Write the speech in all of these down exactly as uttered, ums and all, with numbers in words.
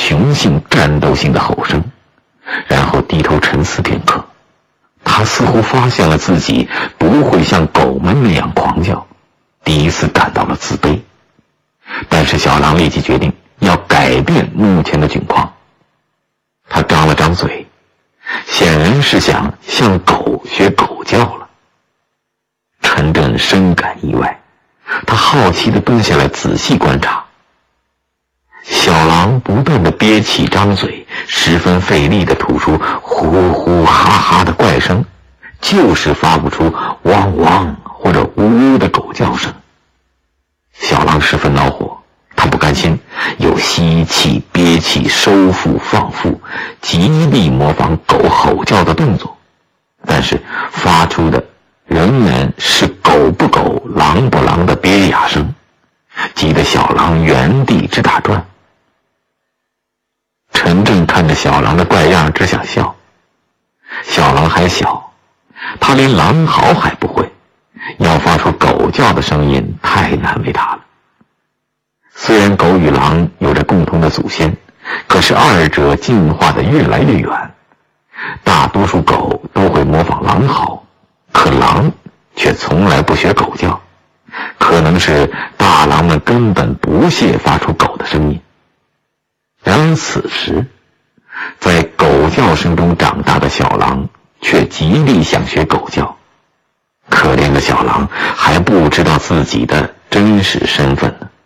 雄性战斗性的吼声，然后低头沉思片刻。他似乎发现了自己不会像狗们那样狂叫，第一次感到了自卑。但是小狼立即决定要改变目前的境况。他张了张嘴，显然是想向狗学狗叫了。陈震深感意外，他好奇地蹲下来仔细观察。小狼不断地憋气张嘴，十分费力地吐出呼呼哈哈的怪声，就是发不出汪汪或者呜呜的狗叫声。小狼十分恼火，他不甘心，又吸气憋气收腹放腹，极力模仿狗吼叫的动作，但是发出的仍然是狗不狗狼不狼的憋哑声，急得小狼原地直打转。陈震看着小狼的怪样只想笑。小狼还小，他连狼嚎还不会，要发出狗叫的声音太难为他了。虽然狗与狼有着共同的祖先，可是二者进化得越来越远。大多数狗都会模仿狼嚎，可狼却从来不学狗叫，可能是大狼们根本不屑发出狗的声音。然而此时，在狗叫声中长大的小狼却极力想学狗叫。可怜的小狼还不知道自己的真实身份呢。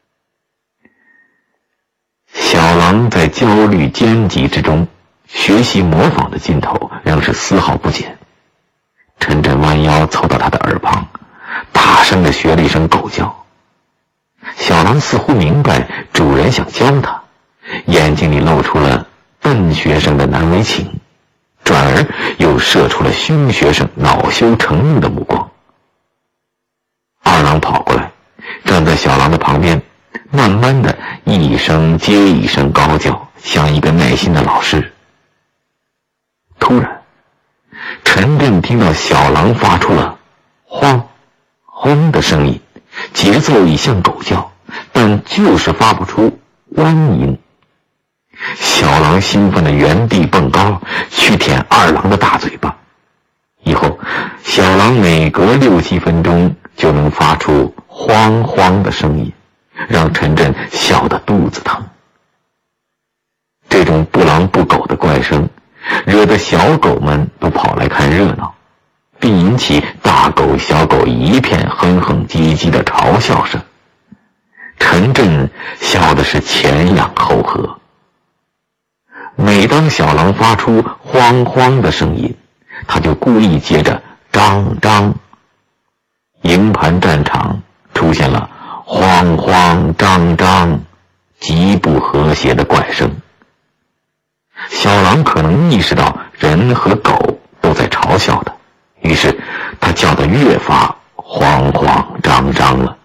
小狼在焦虑艰急之中，学习模仿的劲头仍是丝毫不减。陈震弯腰凑到他的耳旁，大声地学了一声狗叫。小狼似乎明白主人想教他，眼睛里露出了笨学生的难为情，转而又射出了凶学生恼羞成怒的目光。二郎跑过来，站在小狼的旁边，慢慢的一声接一声高叫，像一个耐心的老师。突然，陈震听到小狼发出了慌轰的声音，节奏已像狗叫，但就是发不出汪音。小狼兴奋的原地蹦高，去舔二郎的大嘴巴。以后小狼每隔六七分钟就能发出慌慌的声音，让陈震笑得肚子疼。这种不狼不狗的怪声惹得小狗们都跑来看热闹，并引起大狗小狗一片哼哼唧唧的嘲笑声。陈震笑的是前仰后合。每当小狼发出慌慌的声音，他就故意接着张张。营盘战场出现了慌慌张张极不和谐的怪声。小狼可能意识到人和狗都在嘲笑他，于是他叫得越发慌慌张张了。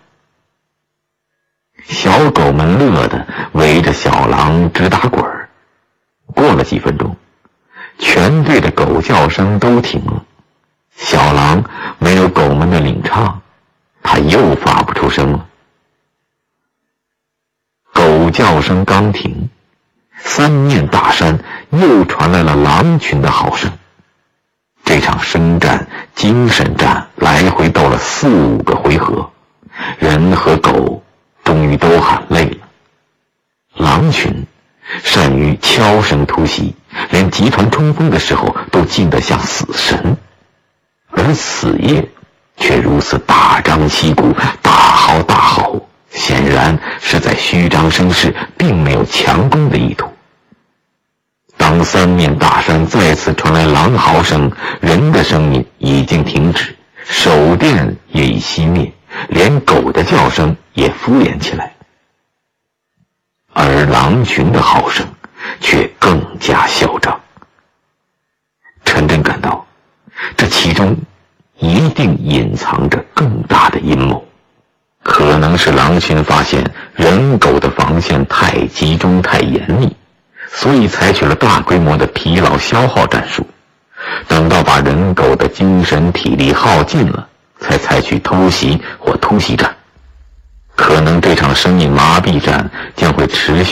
小狗们乐得围着小狼直打滚儿。过了几分钟，全队的狗叫声都停了。小狼没有狗们的领唱，他又发不出声了。狗叫声刚停，三面大山又传来了狼群的号声。这场生战精神战来回斗了四五个回合，人和狗终于都喊累了。狼群善于悄声突袭，连集团冲锋的时候都静得像死神，而此夜却如此大张旗鼓，大嚎大吼，显然是在虚张声势，并没有强攻的意图。当三面大山再次传来狼嚎声，人的声音已经停止，手电也已熄灭，连狗的叫声也敷衍起来。而狼群的号声却更加嚣张。陈震感到，这其中一定隐藏着更大的阴谋。可能是狼群发现人狗的防线太集中太严密，所以采取了大规模的疲劳消耗战术，等到把人狗的精神体力耗尽了，才采取偷袭或突袭战。可能这场生意麻痹战将会持续